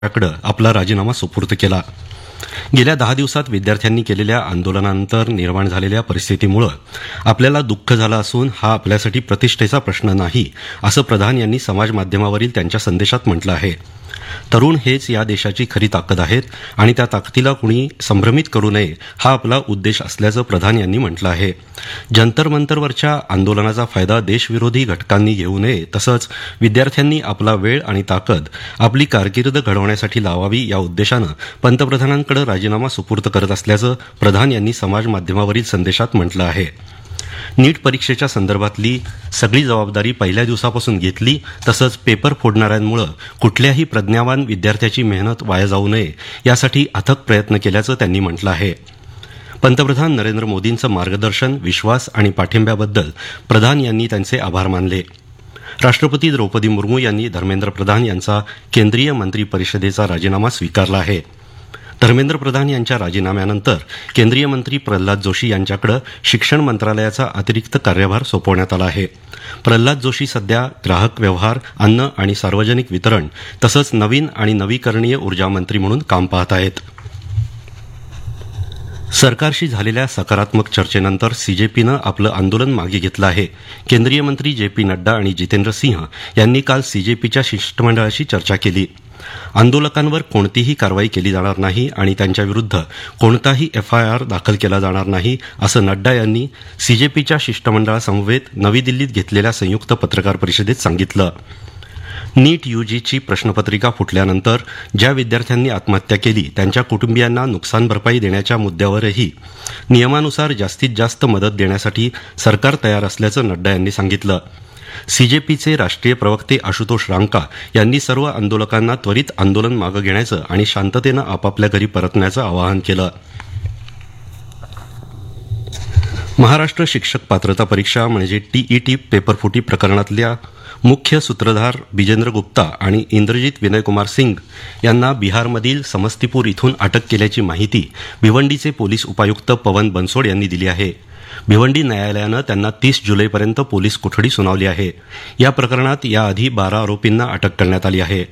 कडे आपला राजीनामा सुपूर्द केला. गेल्या 10 दिवसात विद्यार्थ्यांनी केलेल्या आंदोलनानंतर निर्माण झालेल्या परिस्थितीमुळे आपल्याला दुःख झालं असून हा आपल्यासाठी प्रतिष्ठेचा प्रश्न नाही, असं प्रधान यांनी समाज माध्यमावरील त्यांच्या संदेशात म्हटलं आहे. तरुण हेच या देशाची खरी ताकद आहेत आणि त्या ताकदीला कुणी संभ्रमित करू नये हा आपला उद्देश असल्याचं प्रधान यांनी म्हटलं आहे. जंतर मंतरवरच्या आंदोलनाचा फायदा देशविरोधी घटकांनी घेऊ नये, तसंच विद्यार्थ्यांनी आपला वेळ आणि ताकद आपली कारकीर्द घडवण्यासाठी लावावी या उद्देशानं पंतप्रधानांकडे राजीनामा सुपूर्द करत असल्याचं प्रधान यांनी समाज माध्यमावरील संदेशात म्हटलं आहे. नीट परीक्षेच्या संदर्भातली सगळी जबाबदारी पहिल्या दिवसापासून घेतली, तसंच पेपर फोडणाऱ्यांमुळे कुठल्याही प्रज्ञावान विद्यार्थ्याची मेहनत वाया जाऊ नये यासाठी अथक प्रयत्न केल्याचं त्यांनी म्हटलं आहे. पंतप्रधान नरेंद्र मोदींचं मार्गदर्शन, विश्वास आणि पाठिंब्याबद्दल प्रधान यांनी त्यांचे आभार मानले. राष्ट्रपती द्रौपदी मुर्मू यांनी धर्मेंद्र प्रधान यांचा केंद्रीय मंत्री परिषदेचा राजीनामा स्वीकारला आहे. धर्मेंद्र प्रधान यांच्या राजीनाम्यानंतर केंद्रीय मंत्री प्रल्हाद जोशी यांच्याकडे शिक्षण मंत्रालयाचा अतिरिक्त कार्यभार सोपवण्यात आला आहे. प्रल्हाद जोशी सध्या ग्राहक व्यवहार, अन्न आणि सार्वजनिक वितरण तसंच नवीन आणि नवीकरणीय ऊर्जा मंत्री म्हणून काम पाहत आहेत. सरकारशी झालेल्या सकारात्मक चर्चेनंतर सीजेपीनं आपलं आंदोलन मागे घेतलं आहे. केंद्रीय मंत्री जे.पी. नड्डा आणि जितेंद्र सिंह यांनी काल सीजेपीच्या शिष्टमंडळाशी चर्चा केली. आंदोलकांवर कोणतीही कारवाई केली जाणार नाही आणि त्यांच्याविरुद्ध कोणताही एफआयआर दाखल केला जाणार नाही, असं नड्डा यांनी सीजेपीच्या शिष्टमंडळासमवेत नवी दिल्लीत घेतलेल्या संयुक्त पत्रकार परिषदेत सांगितलं. नीट यूजीची प्रश्नपत्रिका फुटल्यानंतर ज्या विद्यार्थ्यांनी आत्महत्या केली त्यांच्या कुटुंबियांना नुकसान भरपाई देण्याच्या मुद्द्यावरही नियमानुसार जास्तीत जास्त मदत देण्यासाठी सरकार तयार असल्याचं नड्डा यांनी सांगितलं. सीजेपीचे राष्ट्रीय प्रवक्ते आशुतोष रांका यांनी सर्व आंदोलकांना त्वरित आंदोलन मागे घेण्याचं आणि शांततेनं आपापल्या घरी परतण्याचं आवाहन केलं. महाराष्ट्र शिक्षक पात्रता परीक्षा म्हणजे टीईटी पेपरफुटी प्रकरणातल्या मुख्य सूत्रधार बिजेंद्र गुप्ता आणि इंद्रजित विनयकुमार सिंग यांना बिहारमधील समस्तीपूर इथून अटक केल्याची माहिती भिवंडीचे पोलीस उपायुक्त पवन बनसोड यांनी दिली आहे. भिवंडी न्यायालयानं त्यांना 30 जुलैपर्यंत पोलीस कोठडी सुनावली आहे. या प्रकरणात याआधी 12 आरोपींना अटक करण्यात आली आहे.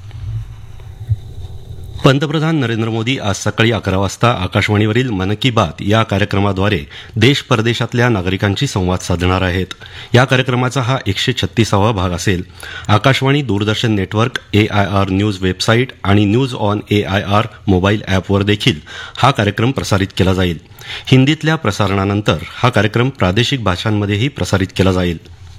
पंतप्रधान नरेंद्र मोदी आज सकाळी 11 वाजता आकाशवाणीवरील मन की बात या कार्यक्रमाद्वारे देश परदेशातल्या नागरिकांशी संवाद साधणार आहेत. या कार्यक्रमाचा हा 136वा भाग असेल. आकाशवाणी, दूरदर्शन नेटवर्क, AIR न्यूज वेबसाईट आणि न्यूज ऑन AIR मोबाईल ॲपवर देखील हा कार्यक्रम प्रसारित केला जाईल. हिंदीतल्या प्रसारणानंतर हा कार्यक्रम प्रादेशिक भाषांमध्येही प्रसारित केला जाईल.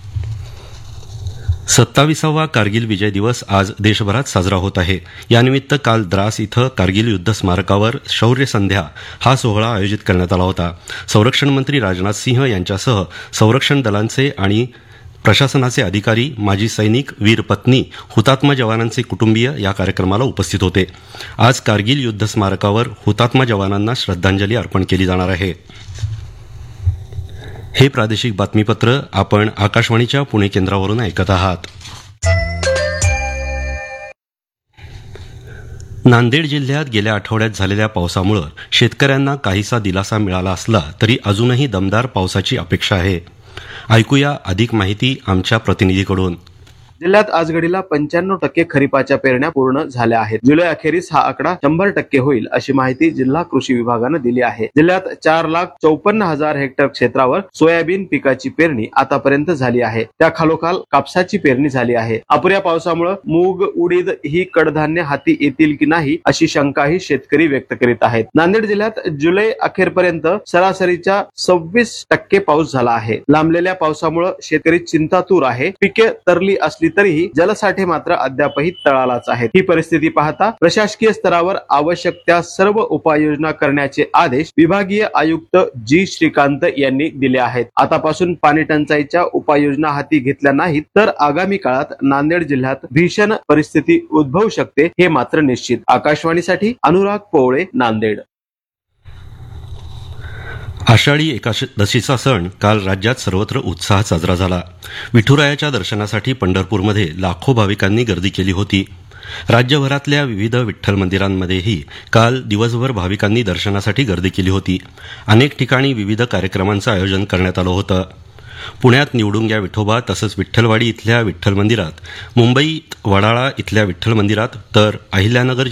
27वा कारगिल विजय दिवस आज देशभरात साजरा होत आहे. यानिमित्त काल द्रास इथं कारगिल युद्ध स्मारकावर शौर्य संध्या हा सोहळा आयोजित करण्यात आला होता. संरक्षण मंत्री राजनाथ सिंह यांच्यासह संरक्षण दलांचे आणि प्रशासनाचे अधिकारी, माजी सैनिक, वीर पत्नी, हुतात्मा जवानांचे कुटुंबीय या कार्यक्रमाला उपस्थित होते. आज कारगिल युद्ध स्मारकावर हुतात्मा जवानांना श्रद्धांजली अर्पण केली जाणार आहे. हे प्रादेशिक बातमीपत्र आपण आकाशवाणीच्या पुणे केंद्रावरून ऐकत आहात. नांदेड जिल्ह्यात गेल्या आठवड्यात झालेल्या पावसामुळे शेतकऱ्यांना काहीसा दिलासा मिळाला असला तरी अजूनही दमदार पावसाची अपेक्षा आहे. ऐकूया अधिक माहिती आमच्या प्रतिनिधीकडून. जिल्ह्यात आजघडीला 95% खरीपाच्या पेरण्या पूर्ण झाल्या आहेत. जुलै अखेरीस हा आकडा 100% होईल अशी माहिती जिल्हा कृषी विभागानं दिली आहे. जिल्ह्यात 4,54,000 हेक्टर क्षेत्रावर सोयाबीन पिकाची पेरणी आतापर्यंत झाली आहे. त्या खालोखाल कापसाची पेरणी झाली आहे. अपुऱ्या पावसामुळे मूग, उडीद ही कडधान्य हाती येतील की नाही अशी शंकाही शेतकरी व्यक्त करीत आहेत. नांदेड जिल्ह्यात जुलै अखेरपर्यंत सरासरीच्या 26% पाऊस झाला आहे. लांबलेल्या पावसामुळे शेतकरी चिंतातूर आहे. पिके तरली असली तरीही जलसाठे मात्र अद्यापही तळालाच आहेत. ही परिस्थिती पाहता प्रशासकीय स्तरावर आवश्यक त्या सर्व उपाययोजना करण्याचे आदेश विभागीय आयुक्त जी श्रीकांत यांनी दिले आहेत. आतापासून पाणी टंचाईच्या उपाययोजना हाती घेतल्या नाहीत तर आगामी काळात नांदेड जिल्ह्यात भीषण परिस्थिती उद्भवू शकते हे मात्र निश्चित. आकाशवाणीसाठी अनुराग पोवळे, नांदेड. आषाढी एकादशीचा सण काल राज्यात सर्वत्र उत्साहात साजरा झाला. विठुरायाच्या दर्शनासाठी पंढरपूरमध्ये लाखो भाविकांनी गर्दी केली होती. राज्यभरातल्या विविध विठ्ठल मंदिरांमध्येही काल दिवसभर भाविकांनी दर्शनासाठी गर्दी केली होती. अनेक ठिकाणी विविध कार्यक्रमांचं आयोजन करण्यात आलं होतं. पुण्यात निवडुंग्या विठोबा तसंच विठ्ठलवाडी इथल्या विठ्ठल मंदिरात, मुंबईत वडाळा इथल्या विठ्ठल मंदिरात तर अहिल्यानगर